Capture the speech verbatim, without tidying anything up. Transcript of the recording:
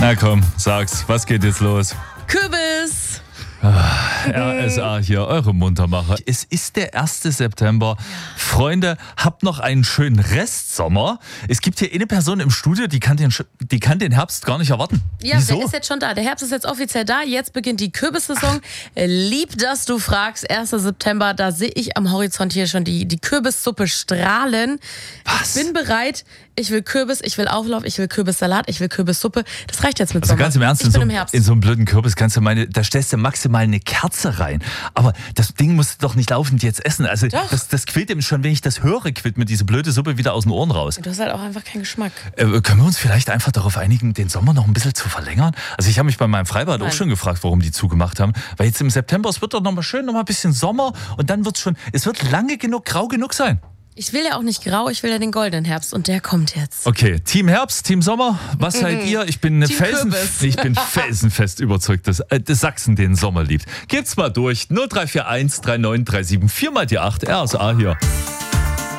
Na komm, sag's, was geht jetzt los? Kürbis! R S A hier, eure Muntermacher. Es ist der erste September. Freunde, habt noch einen schönen Restsommer. Es gibt hier eine Person im Studio, die kann den, die kann den Herbst gar nicht erwarten. Ja, Wieso? der ist jetzt schon da. Der Herbst ist jetzt offiziell da. Jetzt beginnt die Kürbissaison. Lieb, dass du fragst. erster September, da sehe ich am Horizont hier schon die, die Kürbissuppe strahlen. Was? Ich bin bereit. Ich will Kürbis, ich will Auflauf, ich will Kürbissalat, ich will Kürbissuppe. Das reicht jetzt mit Also Sommer. ganz im Ernst, ich in bin so, im Herbst. in so einem blöden Kürbis kannst du meine, da stellst du maximal eine Kerze rein. Aber das Ding musst du doch nicht laufend jetzt essen. Also Doch. das, das quillt ihm schon, wenn ich das höre, quillt mir diese blöde Suppe wieder aus den Ohren raus. Du hast halt auch einfach keinen Geschmack. Äh, können wir uns vielleicht einfach darauf einigen, den Sommer noch ein bisschen zu verlängern? Also ich habe mich bei meinem Freibad Nein. auch schon gefragt, warum die zugemacht haben. Weil jetzt im September, es wird doch noch mal schön, noch mal ein bisschen Sommer und dann wird es schon, es wird lange genug, grau genug sein. Ich will ja auch nicht grau, ich will ja den goldenen Herbst und der kommt jetzt. Okay, Team Herbst, Team Sommer, was seid ihr? Ich bin, Team Felsen, Kürbis. ich bin felsenfest überzeugt, dass, äh, dass Sachsen den Sommer liebt. Geht's mal durch. null drei vier eins drei neun drei sieben vier mal die acht. R S A hier.